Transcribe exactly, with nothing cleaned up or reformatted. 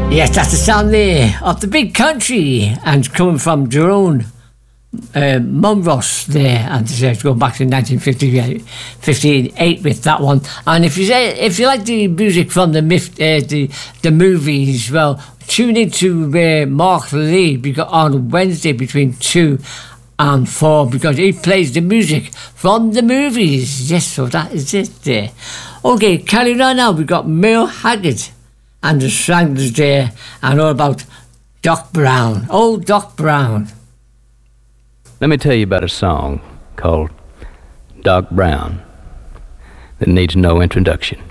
Yes, that's the sound there of the big country, and coming from Jerome uh, Monross there, and it's going back to nineteen fifty-eight with that one. And if you say, if you like the music from the uh, the the movies, well, tune into uh, Mark Lee because on Wednesday between two and four, because he plays the music from the movies. Yes, so that is it there. Okay, carrying on now, we've got Merle Haggard and the Stranglers there, and all about Doc Brown. Oh, Doc Brown. Let me tell you about a song called Doc Brown that needs no introduction.